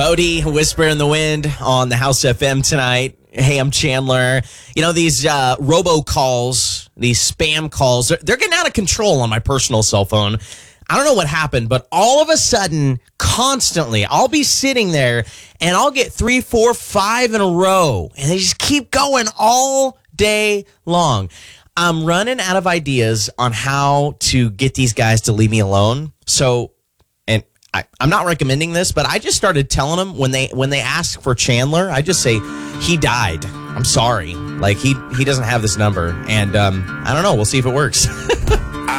Bodie, Whisper in the Wind on the House FM tonight. Hey, I'm Chandler. You know, these robocalls, these spam calls, they're getting out of control on my personal cell phone. I don't know what happened, but all of a sudden, constantly, I'll be sitting there and I'll get 3, 4, 5 in a row. And they just keep going all day long. I'm running out of ideas on how to get these guys to leave me alone. So, and I'm not recommending this, but I just started telling them when they ask for Chandler, I just say, he died. I'm sorry. Like, he doesn't have this number. And I don't know. We'll see if it works.